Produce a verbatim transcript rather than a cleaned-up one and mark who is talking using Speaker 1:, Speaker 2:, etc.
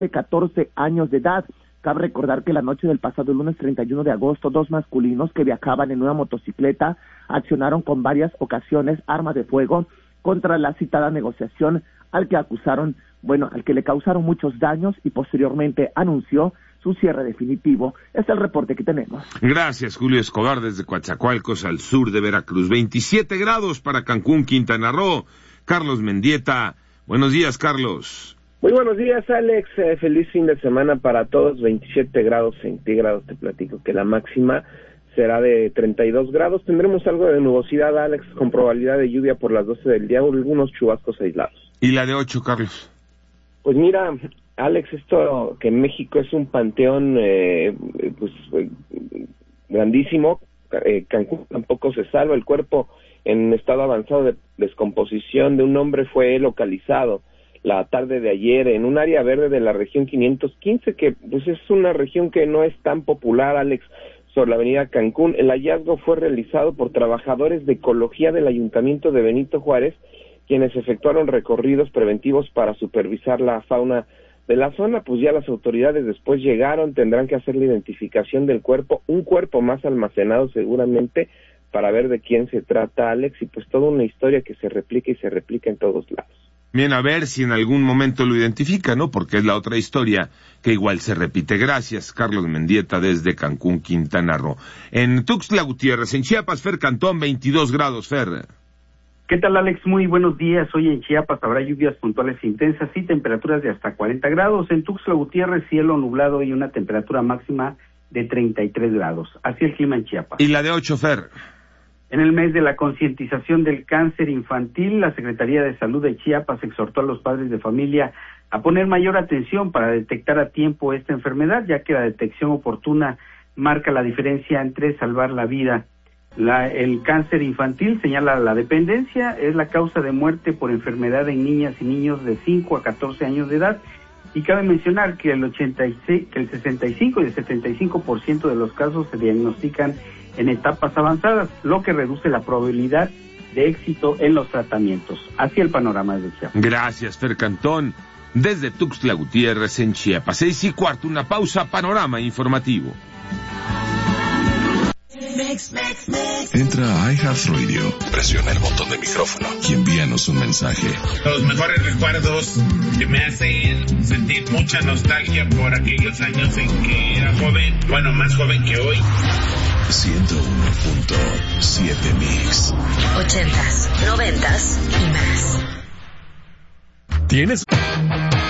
Speaker 1: de catorce años de edad. Cabe recordar que la noche del pasado lunes treinta y uno de agosto, dos masculinos que viajaban en una motocicleta accionaron con varias ocasiones armas de fuego contra la citada negociación, al que acusaron, bueno, al que le causaron muchos daños y posteriormente anunció su cierre definitivo. Este es el reporte que tenemos.
Speaker 2: Gracias, Julio Escobar, desde Coatzacoalcos, al sur de Veracruz. veintisiete grados para Cancún, Quintana Roo. Carlos Mendieta. Buenos días, Carlos.
Speaker 3: Muy buenos días, Alex. Eh, feliz fin de semana para todos. veintisiete grados centígrados. Te platico que la máxima será de treinta y dos grados. Tendremos algo de nubosidad, Alex, con probabilidad de lluvia por las doce del día o algunos chubascos aislados.
Speaker 2: ¿Y la de ocho, Carlos?
Speaker 3: Pues mira, Alex, esto que México es un panteón eh, pues eh, grandísimo. Eh, Cancún tampoco se salva. El cuerpo en estado avanzado de descomposición de un hombre fue localizado la tarde de ayer en un área verde de la región quinientos quince, que pues es una región que no es tan popular, Alex, sobre la avenida Cancún. El hallazgo fue realizado por trabajadores de ecología del Ayuntamiento de Benito Juárez, quienes efectuaron recorridos preventivos para supervisar la fauna de la zona. Pues ya las autoridades después llegaron, tendrán que hacer la identificación del cuerpo, un cuerpo más almacenado seguramente, para ver de quién se trata, Alex, y pues toda una historia que se replica y se replica en todos lados.
Speaker 2: Bien, a ver si en algún momento lo identifica, ¿no? Porque es la otra historia que igual se repite. Gracias, Carlos Mendieta, desde Cancún, Quintana Roo. En Tuxtla Gutiérrez, en Chiapas, Fer Cantón, veintidós grados, Fer.
Speaker 4: ¿Qué tal, Alex? Muy buenos días. Hoy en Chiapas habrá lluvias puntuales e intensas y temperaturas de hasta cuarenta grados. En Tuxtla Gutiérrez, cielo nublado y una temperatura máxima de treinta y tres grados. Así el clima en Chiapas.
Speaker 2: ¿Y la de ocho, Fer?
Speaker 4: En el mes de la concientización del cáncer infantil, la Secretaría de Salud de Chiapas exhortó a los padres de familia a poner mayor atención para detectar a tiempo esta enfermedad, ya que la detección oportuna marca la diferencia entre salvar la vida. La, el cáncer infantil, señala la dependencia, es la causa de muerte por enfermedad en niñas y niños de cinco a catorce años de edad, y cabe mencionar que el ochenta y seis, que el sesenta y cinco y el setenta y cinco por ciento de los casos se diagnostican en etapas avanzadas, lo que reduce la probabilidad de éxito en los tratamientos. Así el panorama de Chiapas.
Speaker 2: Gracias, Fer Cantón, desde Tuxtla Gutiérrez, en Chiapas. Seis y cuarto, una pausa, panorama informativo.
Speaker 5: Entra a iHeartRadio, presiona el botón de micrófono y envíanos un mensaje.
Speaker 6: Los mejores recuerdos que me hacen sentir mucha nostalgia por aquellos años en que era joven, bueno, más joven que hoy.
Speaker 5: ciento uno punto siete Mix.
Speaker 7: Ochentas, noventas y más.
Speaker 5: ¿Tienes?